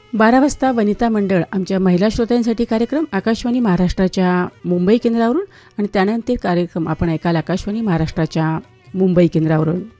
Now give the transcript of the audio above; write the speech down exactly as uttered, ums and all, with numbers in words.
बारा वाजता वनिता मंडळ आमच्या महिला श्रोत्यांसाठी कार्यक्रम आकाशवाणी महाराष्ट्राच्या मुंबई केंद्रावरून आणि त्यानंतर कार्यक्रम आपण ऐकाल आकाशवाणी महाराष्ट्राच्या मुंबई केंद्रावरून.